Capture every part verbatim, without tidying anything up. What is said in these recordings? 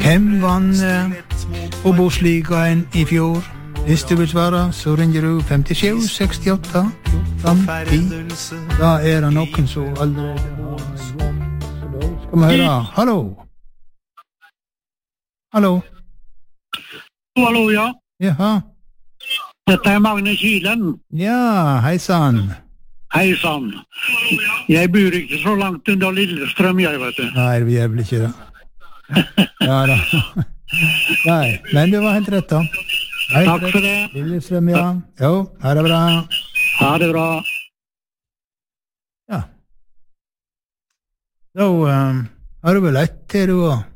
Hvem vann eh, Obos-ligaen i fjor? Hvis du vil svare, så ringer du femtisju sekstiåtte femti. Da er det noen som allerede har jobb. Så da skal vi høre. Hallo? Hallo? Hallo, ja. Jaha. Dette er Magne Kilen. Ja, hei sann. Hei sann. Jeg bor ikke så langt under Lillestrøm, jeg vet du. Nei, vi er vel ikke det. Ja da. Nei, men du var helt rett da. Hei, Takk for det. Lillestrøm, ja. Jo, ha det bra. Ha det bra. Ja. Da um, har du vel lett til du også.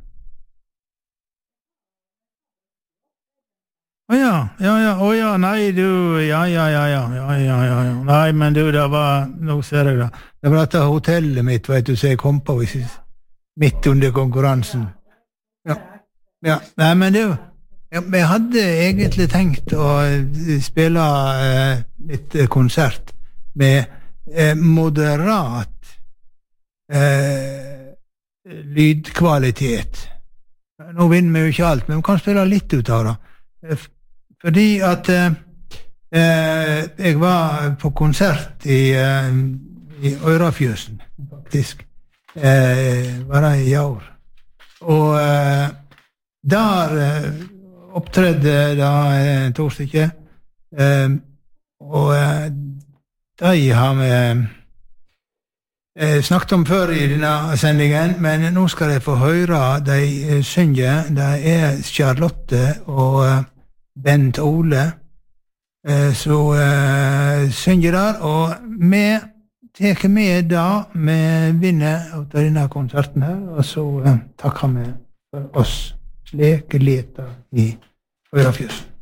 Å ja, ja, ja, å ja, nei du, ja, ja, ja, ja, ja, ja, ja, ja. Nei, men du, det var, nå ser jeg det. Det var dette hotellet mitt, vet du, så jeg kom på midt under konkurransen. Ja, ja, nei, men du, ja, jeg hadde egentlig tenkt å spille eh, litt konsert med eh, moderat eh, lydkvalitet. Nå vinner vi jo ikke alt, men vi kan spille litt ut av det. Fordi at eh, jeg var på konsert i, eh, i Ørafjøsen, faktisk. Eh, var det i år. Og eh, der eh, opptredde da eh, to stykker. Eh, og eh, de har vi eh, snakket om før i denne sendingen, men nå skal jeg få høre de eh, synge. Det er Charlotte og eh, Bent Ole eh, så eh, synger der, og vi tar med da vi vinner av denne konserten her, og så eh, takker vi for oss slik leter i Ørafjøsen.